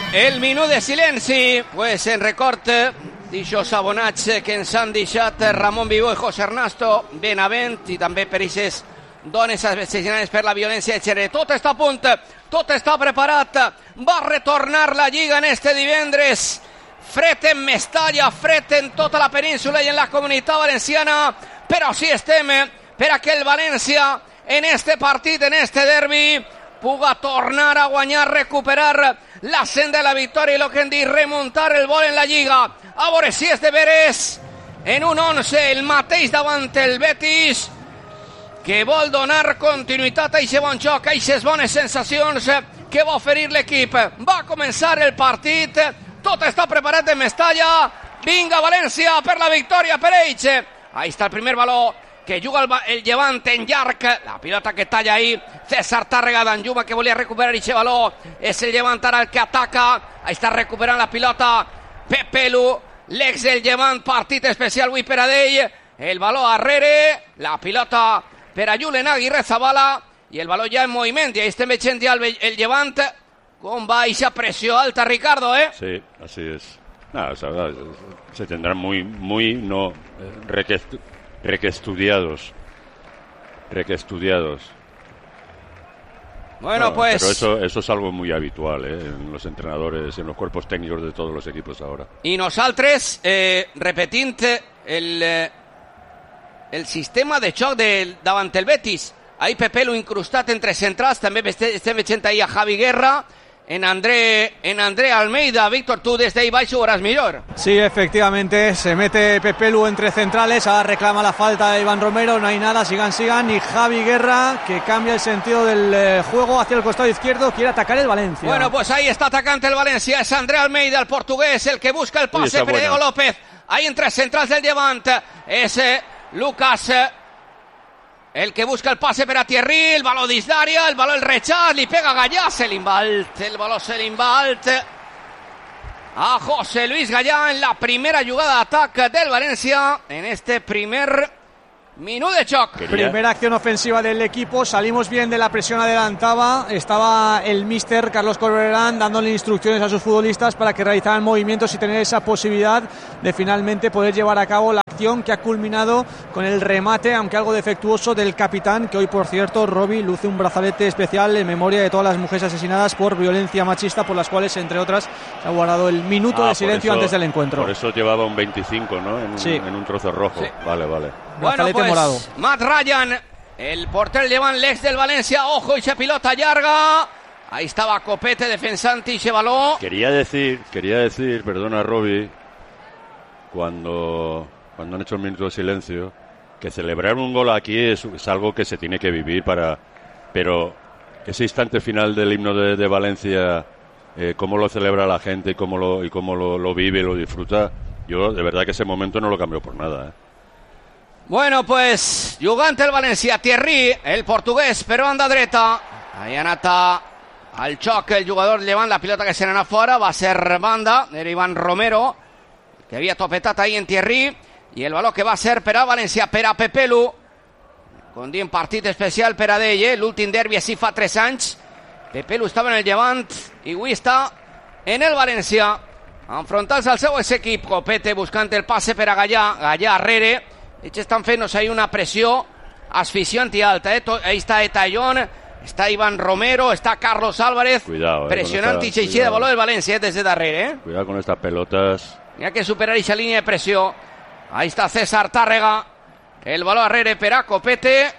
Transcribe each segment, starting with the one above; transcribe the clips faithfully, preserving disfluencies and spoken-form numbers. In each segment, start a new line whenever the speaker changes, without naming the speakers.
el minut de silenci, pues en recorte d'ixos abonats que ens han deixat Ramon Vivó i José Ernesto Benavent, i també per aquestes dones assassinades per la violència de gènere. Tot està a punt, tot està preparat, va retornar la Lliga en este divendres. Fred en Mestalla, fred en tota la península i en la comunitat valenciana, però sí estem per a que el València en este partit, en este derbi, puga tornar a guanyar, recuperar la senda de la victòria i el que hem dit, remuntar el vol en la Lliga. A veure si és de veres en un onze, el mateix davant el Betis, que vol donar continuïtat a aquest bon joc, a aquestes bones sensacions que va oferir l'equip. Va començar el partit, tot està preparat en Mestalla. Vinga València per la victòria per ells. Ahí està el primer baló que juga el, el Llevant en llarg, la pilota que talla ahí César Tàrrega d'Anjuma, que volia recuperar aquest baló. És el Llevant ara el que ataca. Ahí està recuperant la pilota Pepe Lu, l'ex del Llevant, partit especial avui per a d'ell. El baló arrere, la pilota per a Julen Aguirre Zabala i el baló ja en moviment. I ahí estem veient ja el, el Llevant com va aquesta pressió alta, Ricardo, ¿eh?
Sí, así es. Nada, o sea, se tendrán muy, muy, no, request, requestudiados. Requestudiados.
Bueno,
no,
pues...
Pero eso, eso es algo muy habitual, ¿eh? En los entrenadores, en los cuerpos técnicos de todos los equipos ahora.
I nosaltres, eh, repetint el, eh, el sistema de xoc del, davant el Betis. Ahí Pepe Lu incrustat entre centrals, també estem veient ahí a Javi Guerra, en André, en André Almeida. Víctor, tú desde ahí vais y verás mejor.
Sí, efectivamente, se mete Pepe Lu entre centrales, ahora reclama la falta de Iván Romero, no hay nada, sigan, sigan, y Javi Guerra, que cambia el sentido del eh, juego hacia el costado izquierdo, quiere atacar el Valencia.
Bueno, pues ahí está atacante el Valencia, es André Almeida, el portugués, el que busca el pase, Uy, Diego López, ahí entre centrals del Llevant, es eh, Lucas, eh, el que busca el pase per a Thierry, el baló dins d'àrea, el baló el rechaç, li pega Gallà, se l'invalt, el baló se l'invalt a José Luis Gallà en la primera jugada d'atac del València en este primer minut de xoc.
Primera acción ofensiva del equipo, salimos bien de la presión adelantada, estaba el míster Carlos Corberán dándole instrucciones a sus futbolistas para que realizaran movimientos y tener esa posibilidad de finalmente poder llevar a cabo la acción que ha culminado con el remate, aunque algo defectuoso, del capitán, que hoy, por cierto, Robbie luce un brazalete especial en memoria de todas las mujeres asesinadas por violencia machista, por las cuales, entre otras, se ha guardado el minuto ah, de silencio eso, antes del encuentro.
Por eso llevaba un veinticinco, ¿no? En un, sí. en un trozo rojo. Sí. Vale, vale.
Bueno, pues, morado. Matt Ryan, el porter llevan l'ex del Valencia, ojo, y se pilota llarga. Ahí estaba Copete defensante y se baló.
Quería decir, quería decir, perdona Robbie, cuando, cuando han hecho el minuto de silencio, que celebrar un gol aquí es, es algo que se tiene que vivir para, pero ese instante final del himno de, de Valencia, eh, cómo lo celebra la gente y cómo lo, y cómo lo, lo vive y lo disfruta, yo de verdad que ese momento no lo cambio por nada, ¿eh?
Bueno, pues jugant el València, Thierry, el portuguès, per banda dreta. Ahí ha anat al xoc el jugador llevant la pilota que se n'anà fora, va ser banda, era Iván Romero, que havia topetat ahí en Thierry, i el baló que va ser per a València, per a Pepe Lu, com diem, partit especial per a d'ell, eh? L'últim derbi així fa tres anys. Pepe Lu estava en el Llevant i avui està en el València, enfrontant-se al seu equip. Copete buscant el passe per a Gallà, Gallà arrere. Ells estan fent-nos ahí una pressió asfixiant i alta, eh? Ahí està Etallón, està Iván Romero, està Carlos Álvarez,
cuidado, eh,
presionant i xeixida de baló del València, eh? Des de darrere, eh?
Cuidado con estas pelotas.
Hi ha que superar esa línea de presión. Ahí está César Tàrrega, el baló arrere per a Copete,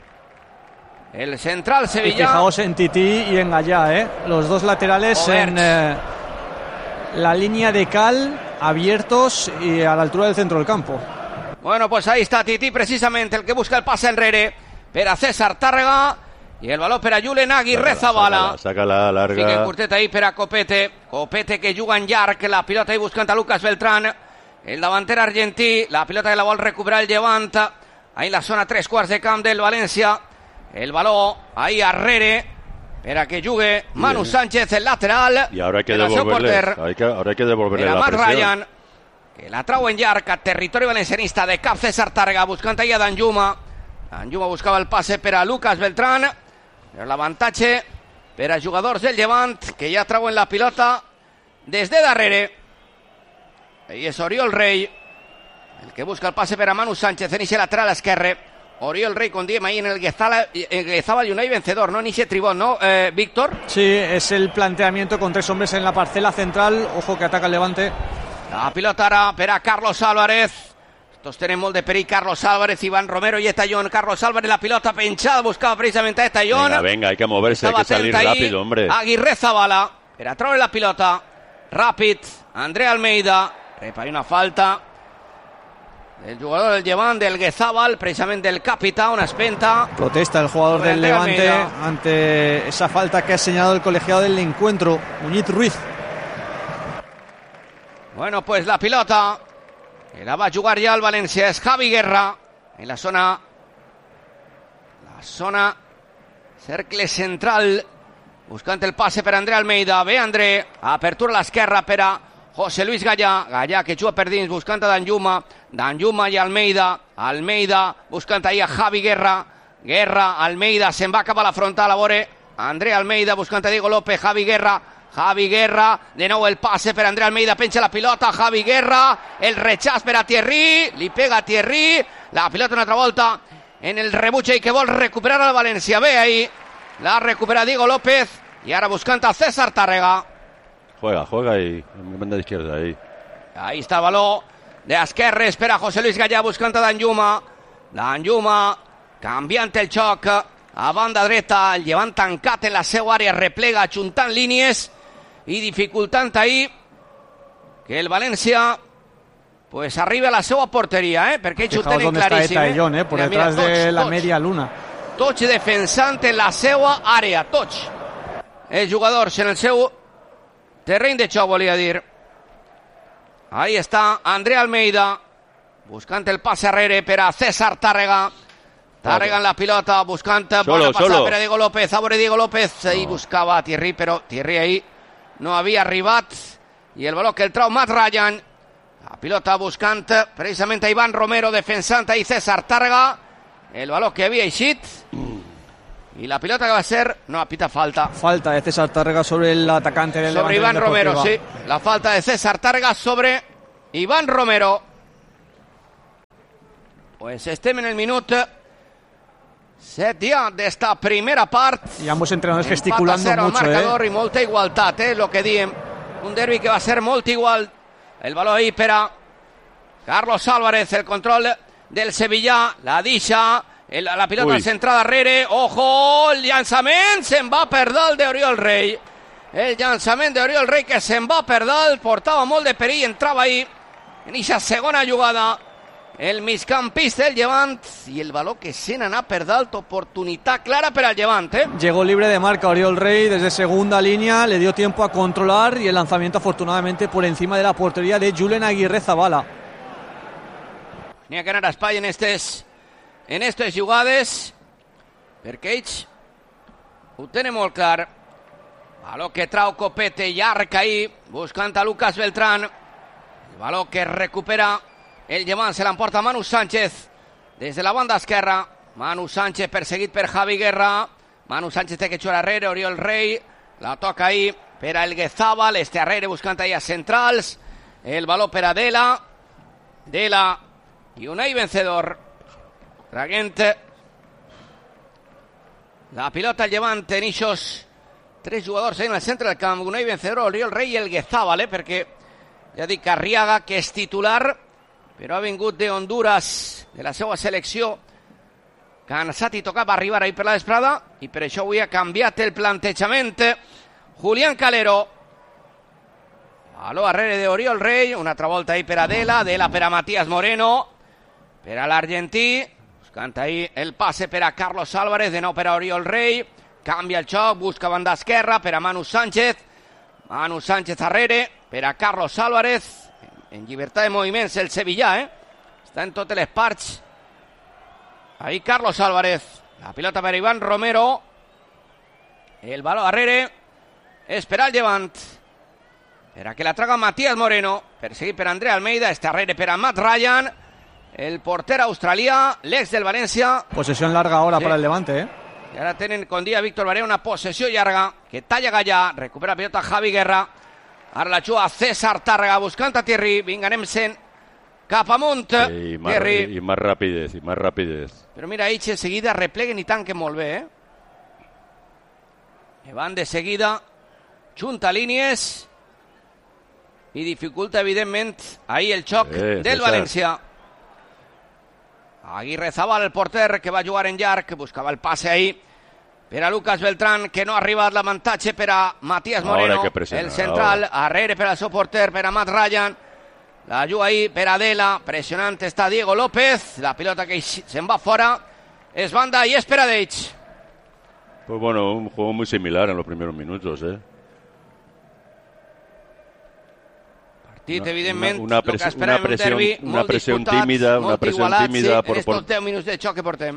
el central Sevilla.
Y fijaos en Tití y en Gallà, eh? Los dos laterales Oberts. en eh, la línea de cal, abiertos y a la altura del centro del campo.
Bueno, pues ahí está Tití, precisamente el que busca el pase enrere per a César Tàrrega y el balón per a Julen Aguirre Zabala.
Saca la larga.
Fica el curtet ahí per a Copete. Copete que juga en llarg, la pilota ahí buscant a Lucas Beltrán, el davanter argentí, la pilota que la vol recuperar el Llevant, ahí en la zona tres quarts de camp del València, el balón ahí arrere per a que jugue Manu Sánchez, el lateral.
Y ahora hay que devolverle, hay que, ahora hay que devolverle la presión.
Ryan, que la trau en llarg a territori valencianista de cap César Tàrrega, buscant allà d'Anjuma. Anjuma buscava el passe per a Lucas Beltrán, però l'avantatge per a jugadors del Llevant, que ja trauen la pilota desde darrere. Ahí és Oriol Rei, el que busca el passe per a Manu Sánchez en ese lateral esquerre. Oriol Rei, com diem ahí en el Guezabal y Unai vencedor, ¿no? En ese tribón, ¿no, eh, Víctor?
Sí, es el planteamiento con tres hombres en la parcela central. Ojo que ataca el Levante.
La pilota ara per a Carlos Álvarez. Estos tenen molt de perill. Carlos Álvarez, Iván Romero y Etayón. Carlos Álvarez, la pilota penchada, buscaba precisamente a Etayón.
Venga, venga, hay que moverse, hay que salir rápido, hombre.
Aguirre Zabala, per a treure la pilota. Ràpid, André Almeida. Repa, hay una falta el jugador del Levant, del Guezabal, precisamente del capitán, una espenta.
Protesta el jugador del Levante Almeida ante esa falta que ha señalado el colegiado del encuentro, Muñiz Ruiz.
Bueno, pues la pilota que la va a jugar ya el Valencia es Javi Guerra en la zona la zona cercle central, buscant el passe per André Almeida. Ve André, apertura a l'esquerra per a José Luis Gallà, Gallà que juga per dins buscant a Danjuma, Danjuma i Almeida, Almeida buscant ahí a Javi Guerra, Guerra, Almeida, se'n va cap a la frontal, a veure André Almeida buscant a Diego López, Javi Guerra, Javi Guerra, de nou el passe per André Almeida, penja la pilota, Javi Guerra, el rechaç per a Thierry, li pega a Thierry, la pilota una altra volta en el rebuig i que vol recuperar al València, ve ahí, la recupera Diego López i ara buscant a César Tàrrega.
Juega, juega y en banda de izquierda ahí.
Ahí está el baló de esquerra, espera José Luis Gallà buscant a Danjuma. Danjuma canviant el xoc a banda dreta, el Llevant tancat en la seva àrea, replega ajuntant línies i dificultant ahí que el València pues arriba a la seva porteria, eh? Perquè ells ho tenen claríssim.
Está Etayón, eh? Por
mira,
detrás
mira,
de
touch,
la
touch.
media luna.
Touch defensant en la seva àrea, touch. Els jugadors en el seu terreny de xoc, volia dir. Ahí está André Almeida buscant el passe arrere per a César Tàrrega. Tàrrega en la pilota buscant
solo,
bona passada
solo.
per a Diego López. A veure Diego López, ahí
no.
buscava a Thierry, però Thierry ahí no havia arribat. I el baló que el trau Matt Ryan. La pilota buscant precisament a Iván Romero, defensant ahí César Tàrrega. El baló que havia eixit. Y la pilota que va a ser, no, pita falta.
Falta de César Tàrrega sobre el atacante del
Sobre
Levante
Iván
Deportiva.
Romero, sí. La falta de César Tàrrega sobre Iván Romero. Pues estem en el minut set ja d'esta primera part.
Y ambos entrenadores gesticulando
Empat a zero
mucho,
al marcador
eh.
i molta igualtat, eh, lo que diem. Un derbi que va a ser molt igual. El baló ahí per a Carlos Álvarez, el control del Sevilla, la deixa, el, la pilota
Uy.
centrada darrere, ojo, el llançament se'n va per dalt d'Oriol Rei. El llançament d'Oriol Rei que se'n va per dalt, portava molt de perill, entrava ahí en aquesta segona jugada el migcampista del Llevant i el baló que se n'anà per dalt, oportunitat clara per al Llevant, eh?
Llegó libre de marca Oriol Rei desde segunda línea, le dio tiempo a controlar y el lanzamiento afortunadamente por encima de la portería de Julen Aguirre Zabala.
N'hi ha que anar a espai en estes, en estes jugades perquè ells ho tenen molt clar. Baló que trau Copete, llarg ahí, buscant a Lucas Beltrán. El baló que recupera el Llevant, se l'emporta Manu Sánchez des de la banda esquerra. Manu Sánchez perseguit per Javi Guerra. Manu Sánchez té que xuar arrere, Oriol Rei la toca ahí per a el Guezabal, este arrere buscant ahí a centrals. El baló per a Dela. Dela i Unai vencedor. Traguent la pilota al Llevant en ixos tres jugadors en el centre del camp, Unai vencedor, Oriol Rei i el Guezabal, eh? Perquè ja dic, Arriaga, que és titular, però ha vingut de Honduras, de la seva selecció, cansat i tocat, va arribar ahir per la vesprada, i per això avui ha canviat el plantejament. Julián Calero. Baló arrere d'Oriol Rei, una altra volta ahí per a Dela, Dela per a Matías Moreno, per a l'argentí, buscant ahí el passe per a Carlos Álvarez, de nou per a Oriol Rei, canvia el xoc, busca banda esquerra per a Manu Sánchez, Manu Sánchez arrere, per a Carlos Álvarez, en llibertat de moviments el Sevilla, eh? Està en totes les parts. Ahí Carlos Álvarez, la pilota per a Iván Romero, el baló arrere, és per al Llevant, per a que la traga Matías Moreno, perseguit per André Almeida, este arrere per a Matt Ryan, el porter australià, l'ex del València.
Posesión larga ahora
Sí.
para el Levante, ¿eh?
I ara tenen, com dia Víctor Barea, una possessió llarga que talla Gallà, recupera la pilota Javi Guerra. Ara la juga César Tàrrega buscant a Thierry. Vinga, anem sent cap amunt.
I, más, i, i més rapidez, i més rapidez.
Però mira, ells de seguida repleguen i tanquen molt bé, eh? Que van de seguida, junta línies i dificulta, evidentment, ahir el xoc eh, del César. València. Aguirre Zabal, el porter, que va jugar en llarg, buscava el passe ahir per a Lucas Beltrán, que no ha arribat l'avantatge per a Matías Moreno, el central, arrere per al seu porter, per a Matt Ryan, la juga ahí per a Adela, pressionant està Diego López, la pilota que se'n va fora, es banda i és per a d'ells.
Pues bueno, un juego muy similar en los primeros minutos, ¿eh?
Partit, evidentment,
una, una, presi una presión, derbi, una presión tímida, una presión igualat, tímida sí, por,
en estos deu minuts de xoc que portem.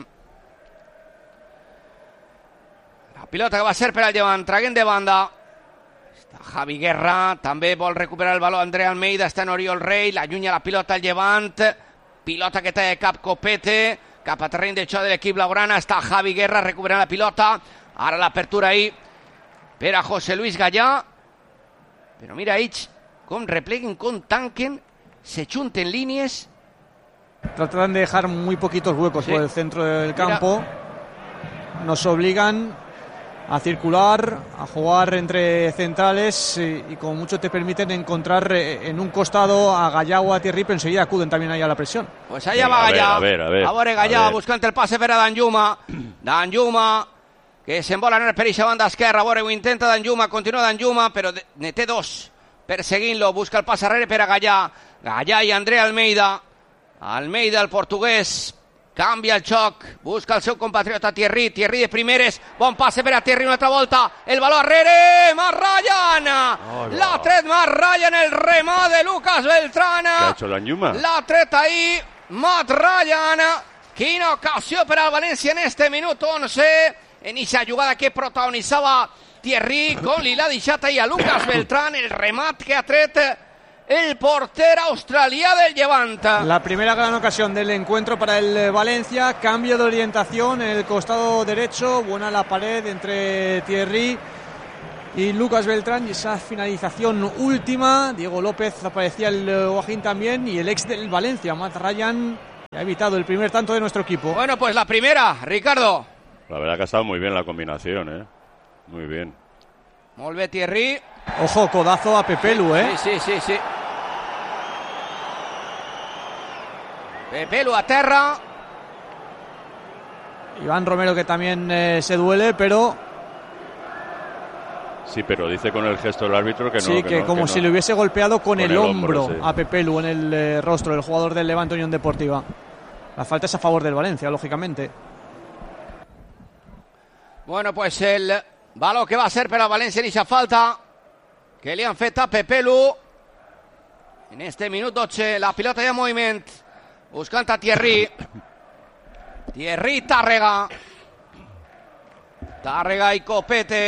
La pilota que va ser per al Llevant, traguent de banda. Està Javi Guerra, també vol recuperar el baló André Almeida, està en Oriol Rey, l'allunya la pilota al Llevant, pilota que té cap Copete, cap a terreny de xoc de l'equip blaugrana, està Javi Guerra recuperant la pilota, ara l'apertura ahí per a José Luis Gallà, però mira ells com repleguen, com tanquen, se junten líneas.
Tratan de dejar muy poquitos huecos sí. por el centro del campo. Mira. Nos obligan a circular, a jugar entre centrales y, y como mucho te permiten encontrar en un costado a Gallà o a Thierry, pero enseguida acuden también ahí a la presión.
Pues allá va Gallà,
a ver, a ver, a
veure Gallà buscant el passe per a Danjuma, Danjuma que s'envola en el per eixa banda esquerra, a veure, ho intenta Danjuma, continua Danjuma, però ne té dos perseguint-lo, busca el pas arrere per a Gallà, Gallà i André Almeida, Almeida el portuguès, canvia el xoc, busca el seu compatriota Thierry, Thierry de primeres, bon passe per a Thierry una altra volta, el baló arrere, Matt Ryan, oh, no. l'ha tret Matt Ryan, el remat de Lucas Beltrán,
¿qué ha hecho Danjuma?
L'ha tret ahí Matt Ryan, quina ocasió per al València en este minut onze, en aquesta jugada que protagonitzava Thierry, con li l'ha deixat ahí a Lucas Beltrán, el remat que ha tret el porter australià del Llevant.
La primera gran ocasión del encuentro para el Valencia, cambio de orientación en el costado derecho, buena la pared entre Thierry y Lucas Beltrán y esa finalización última, Diego López aparecía el Guajín también y el ex del Valencia, Matt Ryan, ha evitado el primer tanto de nuestro equipo.
Bueno, pues la primera, Ricardo.
La verdad que ha estado muy bien la combinación, ¿eh? Muy bien.
Molt bé Thierry.
Ojo, codazo a Pepelu, ¿eh?
Sí, sí, sí, sí. Pepelu a terra.
Iván Romero que también eh, se duele, pero...
Sí, pero dice con el gesto el árbitro que no.
Sí, que,
que no,
como
que
si
no.
le hubiese golpeado con, con el, el hombro, hombro sí. a Pepelu en el eh, rostro, el jugador del Levante Unión Deportiva. La falta es a favor del Valencia, lógicamente.
Bueno, pues el baló que va a ser per a València en aquesta falta que li han fet a Pepelu en este minut dotze, la pilota ja en moviment buscant a Thierry Thierry Tàrrega Tàrrega i Copete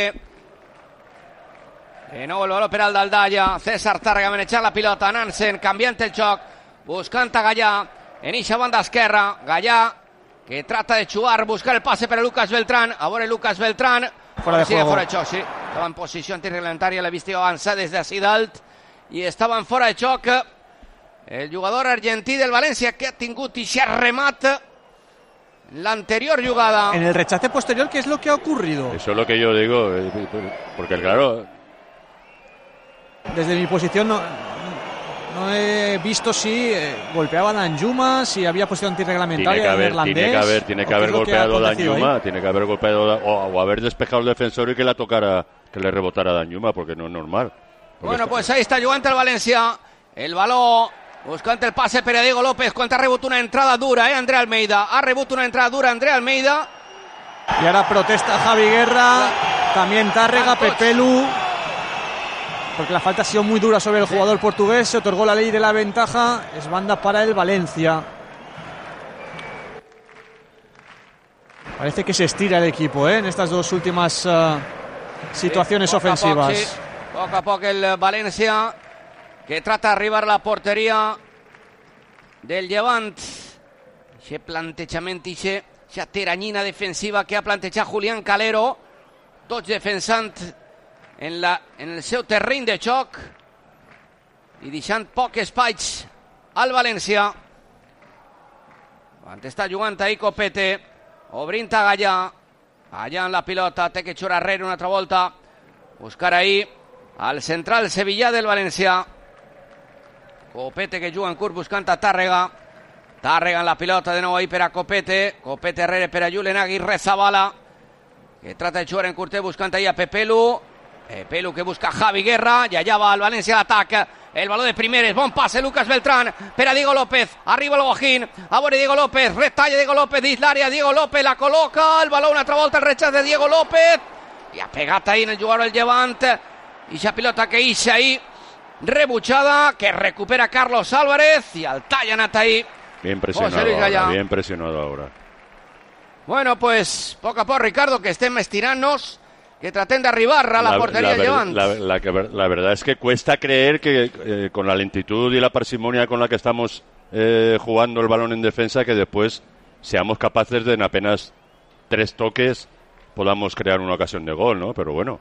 de nou el baló per al Daldalla, César Tàrrega manejant la pilota, Nansen canviant el xoc buscant a Gallà en eixa banda esquerra, Gallà que trata de jugar, buscar el pase per a Lucas Beltrán, a veure Lucas Beltrán
fora de
sí,
juego.
Fora de xoc, sí. Estava en posició antirreglamentària, l'he vist avançar des d'ací dalt i estava en fora de xoc el jugador argentí del València que ha tingut ixe remat la anterior jugada.
En el rechace posterior, ¿qué es lo que ha ocurrido?
Eso es lo que yo digo, porque claro...
Desde mi posición no, no he visto si eh, golpeaba a Danjuma, si había posición antirreglamentaria
tiene que haber,
neerlandés.
Tiene que haber, tiene que haber golpeado a Danjuma, tiene que haber golpeado o, o haber despejado el defensor y que la tocara, que le rebotara a Danjuma, porque no es normal.
Bueno, está... pues ahí está jugant el València, el baló buscant el passe per a Diego López, quan ha rebut una entrada dura, eh, André Almeida, ha rebut una entrada dura André Almeida.
Y ahora protesta Javi Guerra, también Tàrrega, Pepelu, porque la falta ha sido muy dura sobre el jugador portugués, se otorgó la ley de la ventaja, es banda para el Valencia. Parece que se estira el equipo, ¿eh? En estas dos últimas uh, situaciones
sí, poc
ofensivas.
A poc, sí. Poc a poc el València que trata de arribar a la porteria del Llevant. Aquest plantejament, aquesta teranyina defensiva que ha plantejat Julián Calero, tots defensant en, la, en el seu terreny de xoc. i deixant poc espai al València. Quan està jugant ahí Copete, obrint a Gallà, allà en la pilota, té que xurar arrere una altra volta, buscar ahí al central sevillà del València. Copete que juga en curt buscant a Tàrrega, Tàrrega en la pilota de nou ahí per a Copete, Copete arrere per a Julen Aguirrezabala, que trata de jugar en curtet buscant ahí a Pepelu, Pepelu que busca Javi Guerra, i allà va el València a l'atac, el baló de primeres, bon passe Lucas Beltrán per a Diego López, arriba el Guajín, a veure Diego López, retalla Diego López dins l'àrea, Diego López la col·loca, el baló una altra volta, el rechaç de Diego López, i ha pegat ahí en el jugador del Llevant, i esa pilota que ixa ahí, rebutjada, que recupera Carlos Álvarez, i el tall ha anat ahí.
Bien presionado ahora, bien presionado ahora.
Bueno, pues poco a poco, Ricardo, que estén estirarnos, que traten de arribar a la, la portería del Llevant.
La, la, la, la verdad es que cuesta creer que eh, con la lentitud y la parsimonia con la que estamos eh, jugando el balón en defensa, que después seamos capaces de en apenas tres toques podamos crear una ocasión de gol, ¿no? Pero bueno,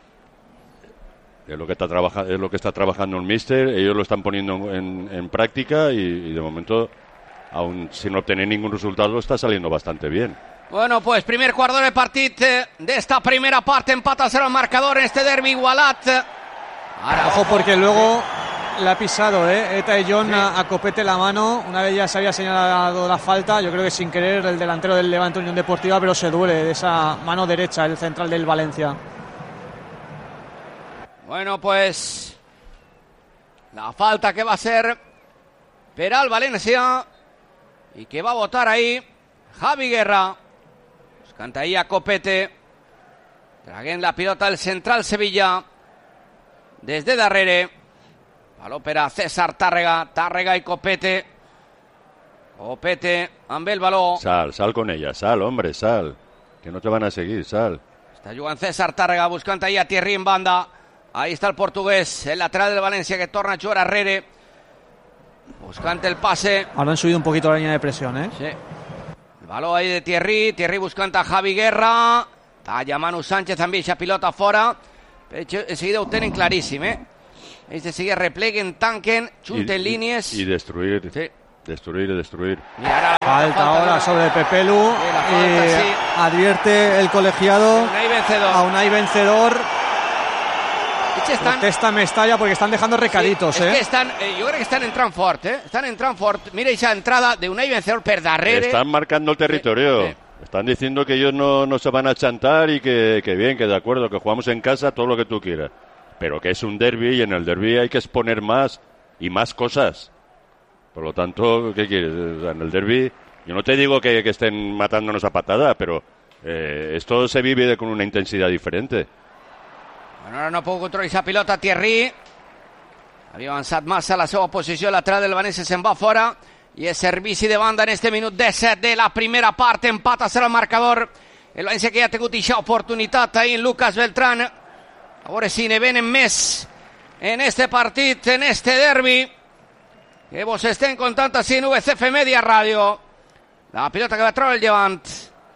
es lo que está trabajando, es lo que está trabajando el míster, ellos lo están poniendo en, en práctica y, y de momento, aún sin obtener ningún resultado, está saliendo bastante bien.
Bueno, pues primer quart d'hora de partit de esta primera parte, empata a cero el marcador en este derbi igualat.
Ahora, ojo, porque luego le ha pisado eh, Eta y John sí. a, a Copete la mano, una vez ya se había señalado la falta, yo creo que sin querer el delantero del Levante Unión Deportiva, pero se duele de esa mano derecha, el central del Valencia.
Bueno, pues la falta que va a ser per al València y que va a votar ahí Javi Guerra. Canta ahí a Copete, traguent la pilota al central Sevilla, desde darrere, baló per a César Tàrrega, Tàrrega y Copete, Copete amb el baló.
Sal, sal con ella, sal, hombre, sal, que no te van a seguir, sal.
Está jugant César Tàrrega, buscant ahí a Thierry en banda, ahí está el portugués, el lateral del València que torna a jugar arrere, buscant el pase.
Ahora han subido un poquito la línea de presión, ¿eh?
Sí. El baló ahí de Thierry, Thierry buscant a Javi Guerra, talla Manu Sánchez amb eixa pilota fora, però enseguida ho tenen claríssim, eh? Ells de seguida repleguen, tanquen, junten
y,
línies.
Y, y destruir, sí. destruir y destruir.
Mira, ahora falta, falta ahora sobre Pepelu, sí, falta, eh, sí. Advierte el colegiado
Unai Vencedor.
a Unai Vencedor.
Estan...
Protesta Mestalla porque están dejando recaditos,
sí,
eh.
Es que están, eh, yo creo que están entrant fort, eh. Están entrant fort. Mira esa entrada de Unai Vencedor per darrere.
Están marcando el territorio. Sí, sí. Están diciendo que ellos no, no se van a chantar y que, que bien, que de acuerdo, que jugamos en casa todo lo que tú quieras. Pero que es un derbi y en el derbi hay que exponer más y más cosas. Por lo tanto, ¿qué quieres? En el derbi, yo no te digo que, que estén matándonos a patada, pero eh, esto se vive con una intensidad diferente.
Bueno, ara no puc controlar aquesta pilota Thierry, havia avançat massa a la seva posició, lateral del València se'n va fora i és servici de banda en este minut disset de la primera part, empat a cero el marcador, el València que ja ha tingut aquesta oportunitat ahí en Lucas Beltrán, a veure si ne venen més en este partit, en este derbi que vos estem contant així en U C F Media Ràdio. La pilota que va treure el Llevant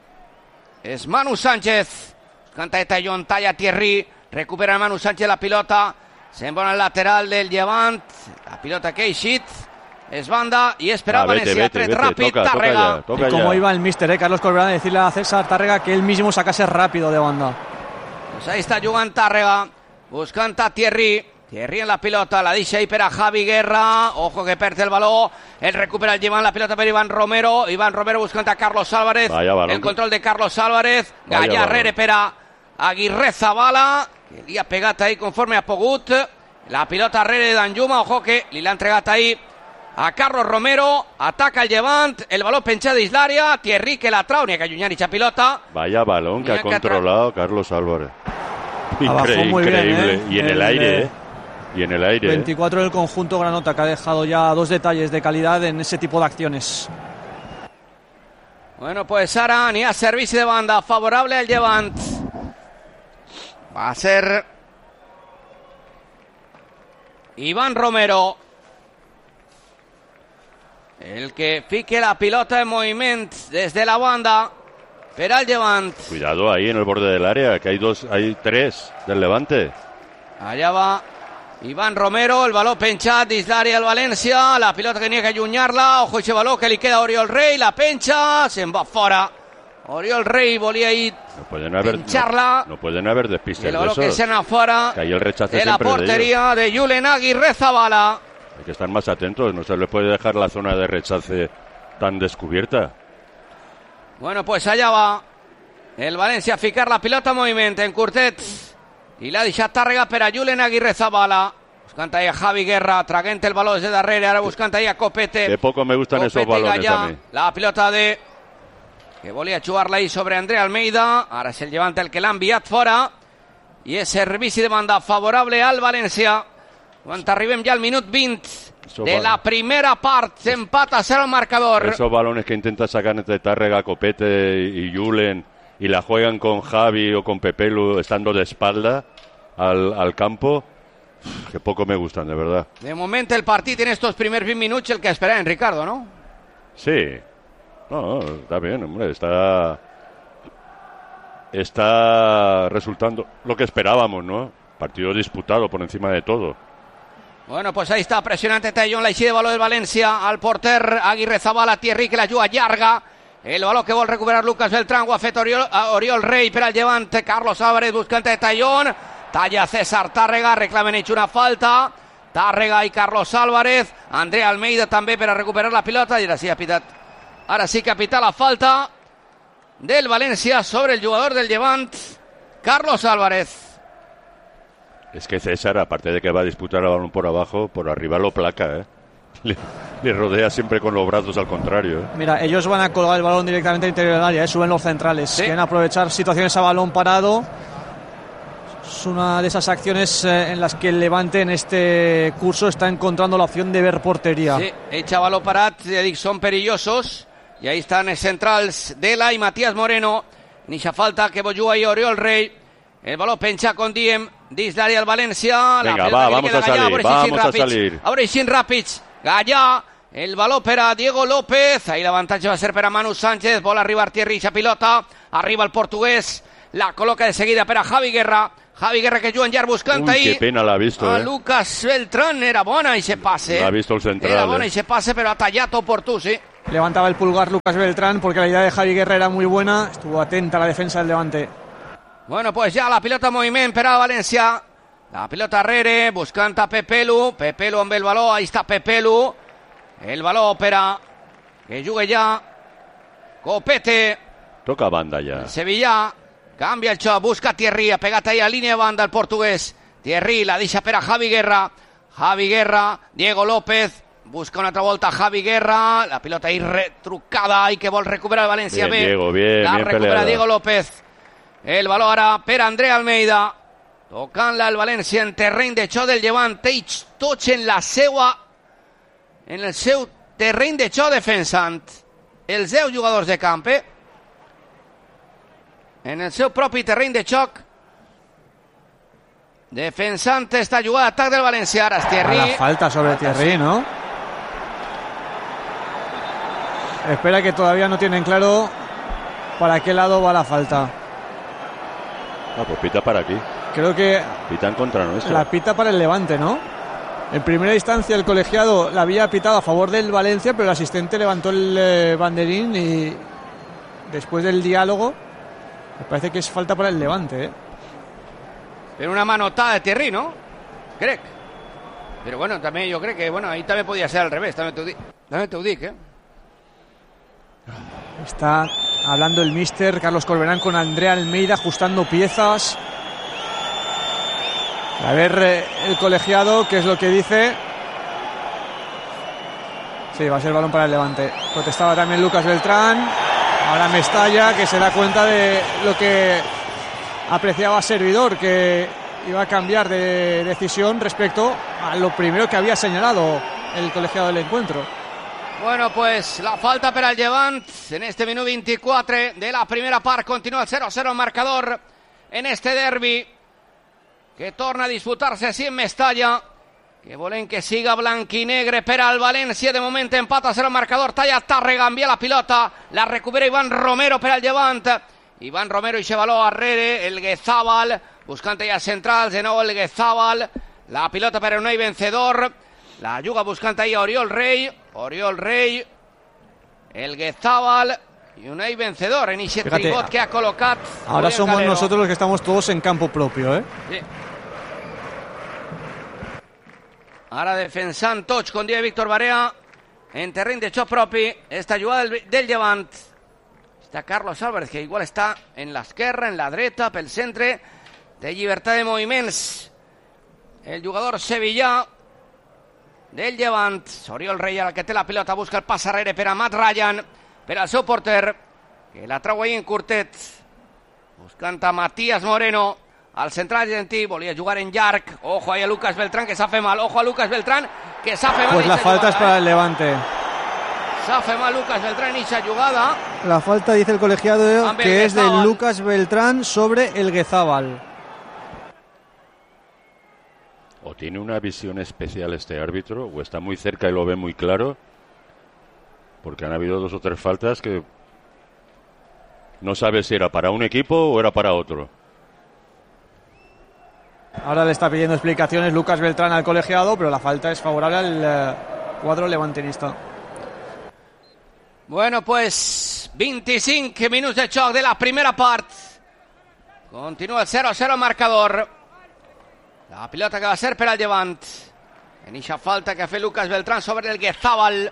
és Manu Sánchez, canta Eta John, talla Thierry, recupera Manu Sánchez la pilota, se'n va al lateral del Llevant, la pilota que ha eixit, es banda y espera ah, Valencia, tret ràpid, toca, Tàrrega.
Toca, toca y como iba el míster, eh, Carlos Corberán, decirle a César Tàrrega que él mismo sacase rápido de banda.
Pues ahí está jugant Tàrrega, buscant a Thierry, Thierry en la pilota, la deixa ahí per a Javi Guerra, ojo que perd el baló, el recupera el Llevant, la pilota per Iván Romero, Iván Romero buscant a Carlos Álvarez, el control de Carlos Álvarez, Gallà arrere per a Aguirrezabala, que li ha pegat ahí conforme ha pogut, la pilota arrere de Danjuma, ojo que li l'ha entregat ahí a Carlos Romero, ataca el Llevant, el balón penchado de l'àrea, Thierry que la trau, ni a que allunyar dicha pilota.
Vaya balón que ha controlado Carlos Álvarez.
Increíble,
muy increíble.
Bien, ¿eh?
Y en el, el aire, ¿eh? Y en el aire.
veinticuatro del conjunto granota, que ha dejado ya dos detalles de calidad en ese tipo de acciones.
Bueno, pues ara n'hi ha servici de banda favorable al Llevant. Va a ser Iván Romero el que fique la pilota en moviment desde la banda per al Llevant.
Cuidado ahí en el borde del área, que hay dos, hay tres del Levante.
Allá va Ivan Romero, el baló penjat dins l'àrea del València, la pilota que n'hi ha que allunyar-la, ojo aquest baló que li queda a Oriol Rei, la penja, se'n va fora. Oriol Rei volia ir
no pueden haber,
pincharla.
No, no pueden haber despistes
el baló
de esos.
que se n'ha fora
que ahí el rechace
de la portería de, de Julen Aguirrezabala.
Hay que estar más atentos, no se le puede dejar la zona de rechace tan descubierta.
Bueno, pues allá va el València a ficar la pilota en moviment en curtet i l'ha deixat Tàrrega per a Julen Aguirrezabala. Buscant ahí a Javi Guerra, traguent el baló desde darrere, ahora buscant ahí a Copete.
De poco me gustan
Copete
esos balones
Gallà,
a mí.
la pilota de que volia jugar-la ahí sobre André Almeida, ara és el Levante el que l'ha enviat fora i és servici de banda favorable al València. Quan arribem ja al minut vint
Eso
de
vale.
la primera part, s'empat a cero el marcador.
Esos balones que intenta sacar entre Tàrrega, Copete y Julen y la juegan con Javi o con Pepelu estando de espalda al, al campo, que poco me gustan, de verdad.
De moment el partit en estos primers vint minuts el que esperem, Ricardo, ¿no?
Sí. No, no, está bien, hombre, está está resultando lo que esperábamos, ¿no? Partido disputado por encima de todo.
Bueno, pues ahí está, presionante Tallón, la eixida de baló del València, al porter Aguirrezabala, Thierry que la juga llarga, el baló que vol recuperar Lucas Beltrán, ho ha fet Oriol, Oriol Rei per al Llevant, Carlos Álvarez buscant de Tallón, talla César Tàrrega, reclamen hecho una falta, Tàrrega i Carlos Álvarez, André Almeida també per a recuperar la pilota, i ara sí ha pitat, ara sí que ha pitat la falta del València sobre el jugador del Llevant, Carlos Álvarez.
Es que César, aparte de que va a disputar el balón por abajo, por arriba lo placa, ¿eh? Le, le rodea siempre con los brazos al contrario, ¿eh?
Mira, ellos van a colgar el balón directamente al interior del área, ¿eh? Suben los centrales,
¿Sí?
Quieren aprovechar situaciones a balón parado. Es una de esas acciones eh, en las que el Levante en este curso está encontrando la opción de ver portería.
Sí, echa baló parat, ja dic, són perillosos, i ahí estan els centrals Dela i Matías Moreno, ni xa falta que Bojú ahí Oriol Rei, el baló penja con Diem, dins l'àrea del València, la
Venga, va, vamos a salir, vamos a salir.
Ahora sin Ràpids, Gallà, el baló per a Diego López, ahí l'avantatge va ser per a Manu Sánchez, vol arribar Thierry a pilota, arriba el portuguès, la col·loca de seguida per a Javi Guerra, Javi Guerra que juga en llarg buscant
Uy,
ahí
qué pena la ha visto,
a
eh.
Lucas Beltrán, era bona i se passe.
La ha visto el central,
Era bona
eh.
y se pase, pero ha tallado oportú, sí.
Levantaba el pulgar Lucas Beltrán porque la idea de Javi Guerra era muy buena, estuvo atenta a la defensa del Levante.
Bueno, pues ya la pilota en moviment per a València. La pilota arrere, buscant a Pepelu. Pepelu amb el baló, ahí està Pepelu. El baló per a que jugue ja Copete.
Toca banda ya.
El Sevilla canvia el xoc, busca Thierry, ha pegat ahí a línia de banda el portuguès. Thierry la deixa per a Javi Guerra. Javi Guerra, Diego López, busca una altra volta Javi Guerra, la pilota ahí retrucada i que vol recuperar el València.
Bien,
bé.
Diego, bien,
la
bien
recupera
peleada.
Diego López. El baló ara per a André Almeida. Tocant-la el València en terreny de xoc del Llevant. Ells tots en la seua, en el seu terreny de xoc defensant. Els deu jugadors de camp, eh? En el seu propi terreny de xoc. Defensant esta jugada atac del València. Ara és Thierry.
La falta sobre Thierry, ¿no? Espera que todavía no tienen claro para qué lado va la falta.
Ah, pues pita para aquí.
Creo que
Pita en contra nuestra.
la pita para el Levante, ¿no? En primera instancia el colegiado la había pitado a favor del Valencia, pero el asistente levantó el eh, banderín y después del diálogo me parece que es falta para el Levante, ¿eh?
Pero una manotada de Thierry, ¿no? Crec. Pero bueno, també jo crec que bueno, ahí també podia ser al revés, també t'ho dic, també t'ho dic, eh?
Está hablando el míster Carlos Corberán con André Almeida, ajustando piezas. A ver eh, el colegiado qué es lo que dice. Sí, va a ser balón para el Levante. Protestaba también Lucas Beltrán. Ahora Mestalla, que se da cuenta de lo que apreciaba Servidor, que iba a cambiar de decisión respecto a lo primero que había señalado el colegiado del encuentro.
Bueno, pues la falta per al Llevant en este minut vint-i-quatre de la primera part. Continua el cero a cero el marcador en este derbi que torna a disputar-se així en Mestalla, que volem que siga blanquinegre per al València. De moment empat a cero el marcador. Talla Tàrrega, envia la pilota, la recupera Iván Romero per al Llevant. Iván Romero i se baló arrere, el Guezabal buscant ja centrals, de nou el Guezabal, La pilota per Unai Vencedor. La juga buscant ahí a Oriol Rey. Oriol Rey. El Guezabal. Y Unai Vencedor en ese tribot que ha colocado.
Ahora somos Calero. Nosotros los que estamos todos en campo propio, ¿eh?
Sí. Ara defensant tots, com dia Víctor Barea, en terreny de xoc propi, esta jugada del, del Llevant. Està Carlos Álvarez, que igual està en l'esquerra, en la dreta, pel centre, té llibertat de moviments. El jugador sevillà del Llevant, Oriol Rey, el que té la pilota, busca el pas arrere per a Matt Ryan, per al seu porter, que la trau ahí en curtet, buscant a Matías Moreno. Al central argentí, volia jugar en llarg. Ojo ahí a Lucas Beltrán, que s'ha fet mal. Ojo a Lucas Beltrán, que s'ha fet mal.
Pues la falta jugada, es para eh. el Levante.
S'ha fet mal Lucas Beltrán en esa jugada.
La falta, dice el colegiado, Amber que es de Lucas Beltrán sobre el Guezabal.
O tiene una visión especial este árbitro, o está muy cerca y lo ve muy claro, porque han habido dos o tres faltas que no sabe si era para un equipo o era para otro.
Ahora le está pidiendo explicaciones Lucas Beltrán al colegiado, pero la falta es favorable al eh, cuadro levantinista.
Bueno, pues veinticinc minuts de xoc de la primera part. Continua el cero a cero marcador. La pilota que va a ser per al Llevant. En eixa falta que ha fet Lucas Beltrán sobre el Guezabal.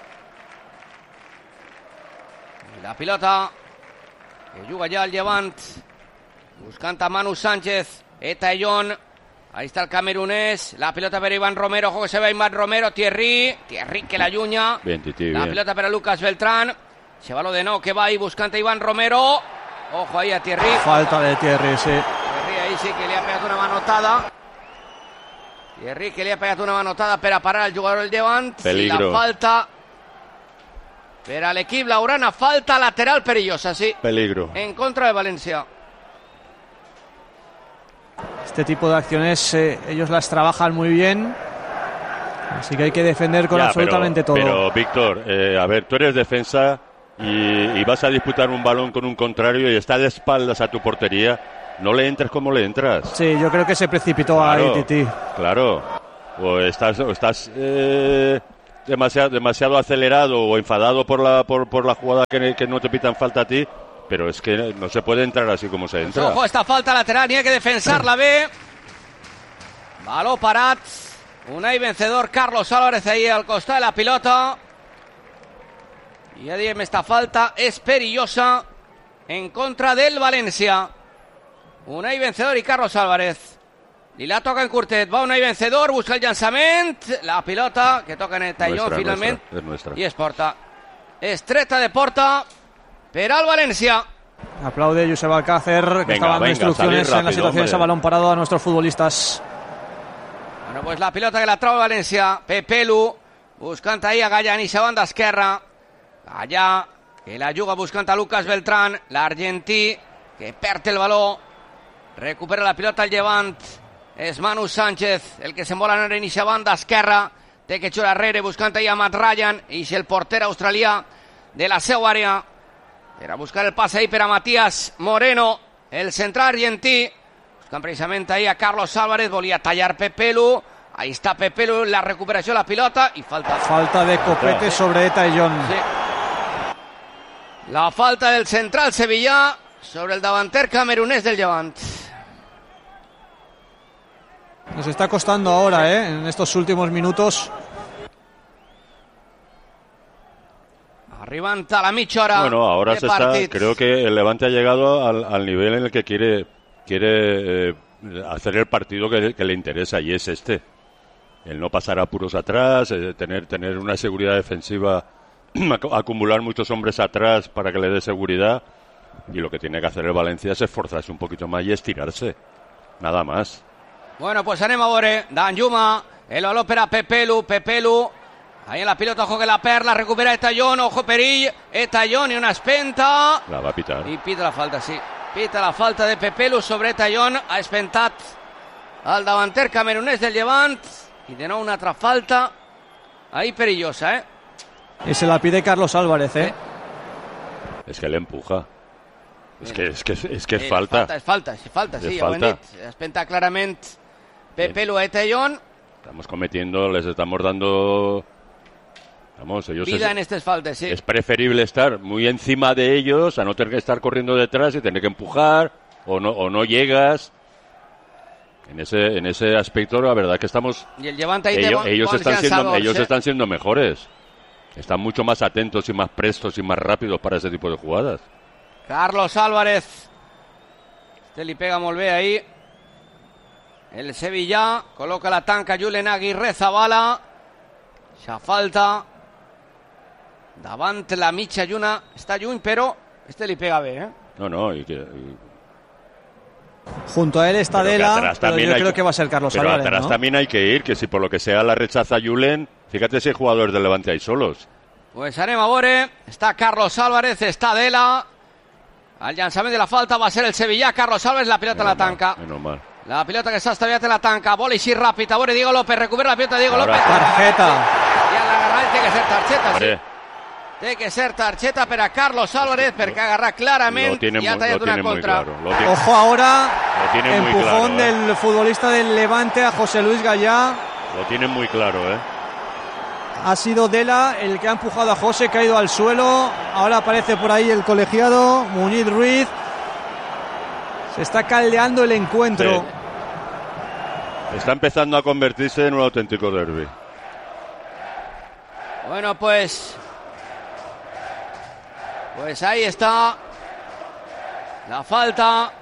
I la pilota que juga ja el Llevant, buscant a Manu Sánchez. Etayón, ahí está el camerunés, la pelota para Iván Romero, ojo que se va Iván Romero, Thierry, Thierry que la allunya,
bien, titi,
la
bien.
Pelota para Lucas Beltrán, se va lo de no, que va ahí buscando a Iván Romero, ojo ahí a Thierry.
Falta de Thierry, sí.
Thierry ahí sí que le ha pegado una manotada, Thierry que le ha pegado una manotada para parar al jugador del Llevant.
Peligro.
Y la falta per a l'equip laurana, falta lateral perillosa, sí.
Peligro.
En contra de Valencia.
Este tipo de acciones eh, ellos las trabajan muy bien, así que hay que defender con ya, absolutamente
pero,
todo.
Pero Víctor, eh, a ver, tú eres defensa y, y vas a disputar un balón con un contrario y está de espaldas a tu portería, no le entres como le entras.
Sí, yo creo que se precipitó
claro,
ahí Titi.
Claro, o estás, o estás eh, demasiado, demasiado acelerado o enfadado por la, por, por la jugada que, que no te pitan falta a ti. Pero es que no se puede entrar así como se entra.
Ojo, esta falta lateral, ni hay que defensarla bé. Baló parat. Unai Vencedor, Carlos Álvarez ahí al costat de la pilota. I ja diem, esta falta és perillosa en contra del València. Unai Vencedor i Carlos Álvarez. I la toca en curtet. Va Unai Vencedor, busca el llançament. La pilota que toca en el tallón finalment.
Nuestra, es nuestra.
I és porta. Estreta de porta per al València.
Aplaude Josep Alcácer, que venga, estaba dando venga, instrucciones rápido, en las situaciones hombre. A balón parado a nuestros futbolistas.
Bueno, pues la pilota que la trau València. Pepelu, buscant ahí a Gallà en eixa banda esquerra. Gallà, que la juga buscant a Lucas Beltrán. L'argentí, que perd el baló. Recupera la pilota al Llevant. És Manu Sánchez, el que s'envola en eixa banda esquerra. Té que xurar arrere buscant ahí a Matt Ryan. I el porter australià de la seva àrea. Era buscar el pase ahí per a Matías Moreno, el central argentí. Buscan precisamente ahí a Carlos Álvarez, volia tallar Pepelu. Ahí está Pepelu, la recuperació de la pilota y falta.
Falta de Copete sobre Etayón.
Sí. La falta del central sevillà sobre el davanter camerunés del Llevant.
Nos está costando ahora, ¿eh? En estos últimos minutos.
Arribant a la mitja hora.
Bueno, ahora
de
se está, creo que el Levante ha llegado al, al nivel en el que quiere quiere eh, hacer el partido que, que le interesa, y es este. El no pasar apuros atrás, eh, tener tener una seguridad defensiva, acumular muchos hombres atrás para que le dé seguridad, y lo que tiene que hacer el Valencia es esforzarse un poquito más y estirarse. Nada más.
Bueno, pues anem a veure. Danjuma, el baló per a Pepelu, Pepelu. Ahí en la pilota, ojo que la perla, recupera Etayón, ojo perill, Etayón y una espenta.
La va a pitar.
Y pita la falta, sí. Pita la falta de Pepelu sobre Etayón, ha espentat al davanter camerunés del Llevant. Y de nou una altra falta ahí perillosa, ¿eh?
Y se la pide Carlos Álvarez, ¿eh?
Es que le empuja. Es que es, que, es, que es
eh,
falta.
Es falta, és falta, és falta, sí,
es
ja
falta.
ho hem dit. Ha espentat clarament Pepelu a Etellón.
Estamos cometiendo, les estamos dando... Vamos, ellos
vida
es,
en este faltes, sí.
Es preferible estar muy encima de ellos a no tener que estar corriendo detrás y tener que empujar o no, o no llegas. En ese, en ese aspecto, la verdad que estamos...
Y el Levante ahí
ellos,
te
ellos, están siendo,
Salvador,
ellos
¿sí?
están siendo mejores. Están mucho más atentos y más prestos y más rápidos para ese tipo de jugadas.
Carlos Álvarez. Este li pega molt bé ahí. El Sevilla coloca la tanca Julen Aguirre Zabala. Xa falta. Davant la mitja lluna. Està lluny, però este li pega bé, ¿eh?
No, no, y que... Y...
Junto a él está
Pero
Dela,
atrás
pero
también
yo
hay
creo
que-
que va a ser Carlos
Pero
Álvarez,
atrás
¿no?
también hay que ir, que si por lo que sea la rechaza Julen, fíjate si hay jugadores del Levante ahí solos.
Pues anem a veure. Està Carlos Álvarez, està Dela. El llançament de la falta va ser el Sevilla. Carlos Álvarez, la pilota
Menos
la tanca.
mal, menos mal.
La pilota que està estaviat en la tanca. Bola així ràpid. A veure Diego López. Recupera la pilota Diego
Ahora
López.
sí.
Tarjeta.
I a l'agarrar té que ser targeta, sí.
Hombre,
Té que ser targeta per a Carlos Álvarez perquè ha agarrat clarament
lo tiene,
i ha
muy,
tallat
lo
una
tiene muy
contra.
claro. Lo tiene,
Ojo ahora,
lo tiene muy
empujón
claro, ¿eh?
del futbolista del Levante a José Luis Gallá.
Lo tienen muy claro, ¿eh?
Ha sido Dela el que ha empujado a José, caído al suelo. Ahora aparece por ahí el colegiado, Muñiz Ruiz. Se está caldeando el encuentro.
Sí. Está empezando a convertirse en un auténtico derbi.
Bueno, pues... Pues ahí está la falta.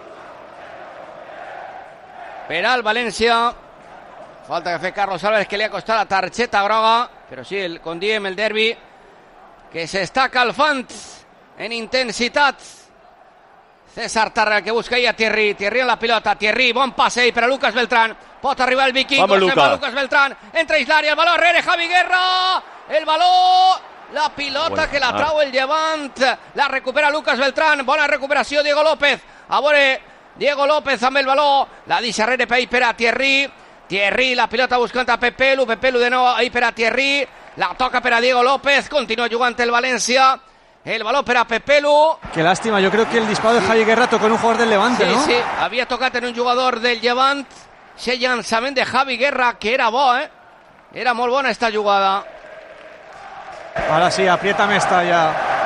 Peral València. Falta que fer Carlos Álvarez, que li ha costat la targeta groga. Però sí, el, com diem, el derbi que s'està calfant en intensitat. César Tarra, que busca ahí a Thierry. Thierry en la pilota. Thierry, bon passe ahí per a Lucas Beltrán. Pot arribar el vikingo.
Vamos,
Se'n
Luca.
va Lucas Beltrán. Entra Islària, el baló rere Javi Guerra. El baló... La pilota
Bueno,
que la
ah.
trau el Llevant. La recupera Lucas Beltrán. Bona recuperació, Diego López. A veure, Diego López amb el baló. La deixa rere per ahí per a Thierry. Thierry, la pilota buscant a Pepelu. Pepelu de nou ahí per a Thierry. La toca per a Diego López. Continua jugant el València. El baló per a Pepelu.
Qué lástima, yo creo que el disparo de Javi Guerra tocó en un jugador del Levante,
Sí,
¿no?
sí, havia tocat en un jugador del Llevant. Ese llançament de Javi Guerra, que era bo, eh? Era molt bona esta jugada.
Ahora sí, apriétame esta ya.